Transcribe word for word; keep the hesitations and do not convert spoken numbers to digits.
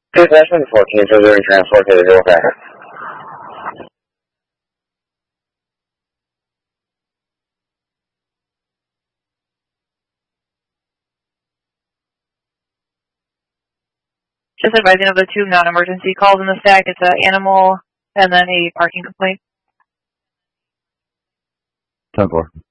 Possession fourteen, so doing transport to the Hill Packer. Just advising of the two non-emergency calls in the stack. It's an animal and then a parking complaint. ten four.